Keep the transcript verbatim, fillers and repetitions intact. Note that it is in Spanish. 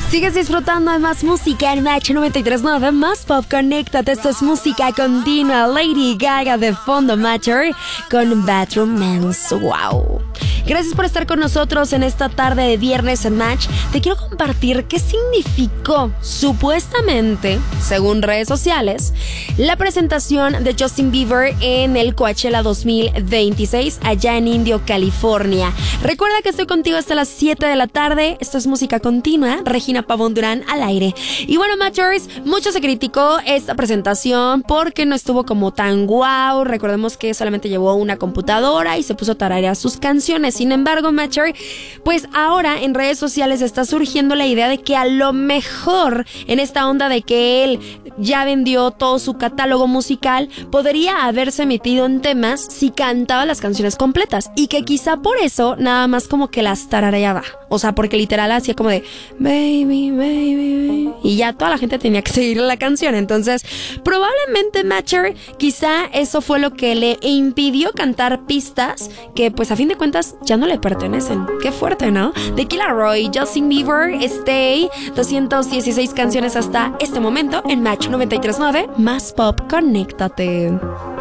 Sigues disfrutando de más música en Match noventa y tres punto nueve, más pop, conéctate, esto es música continua. Lady Gaga de fondo, Matcher con Bathroom Dance. Wow. Gracias por estar con nosotros en esta tarde de viernes en Match. Te quiero compartir qué significó, supuestamente, según redes sociales, la presentación de Justin Bieber en el Coachella dos mil veintiséis allá en Indio, California. Recuerda que estoy contigo hasta las siete de la tarde. Esto es música continua. Regina Pavón Durán al aire. Y bueno, Matchers, mucho se criticó esta presentación porque no estuvo como tan guau. Recordemos que solamente llevó una computadora y se puso a tararear sus canciones. Sin embargo, Matcher, pues ahora en redes sociales está surgiendo la idea de que a lo mejor en esta onda de que él ya vendió todo su catálogo musical, podría haberse metido en temas si cantaba las canciones completas y que quizá por eso nada más como que las tarareaba. O sea, porque literal hacía como de baby, baby, baby, y ya toda la gente tenía que seguir la canción. Entonces, probablemente Matcher, quizá eso fue lo que le impidió cantar pistas que pues a fin de cuentas ya no le pertenecen. Qué fuerte, ¿no? The Kid Laroi, Justin Bieber, Stay, doscientas dieciséis canciones hasta este momento en Match noventa y tres punto nueve, más pop, conéctate.